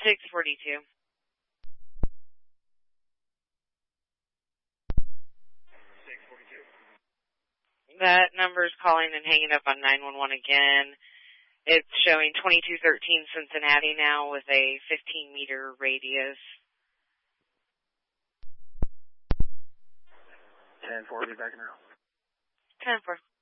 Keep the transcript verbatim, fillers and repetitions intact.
six forty-two. six forty-two. That number's calling and hanging up on nine one one again. It's showing twenty-two thirteen Cincinnati now with a fifteen meter radius. ten four, be back in a row. ten four.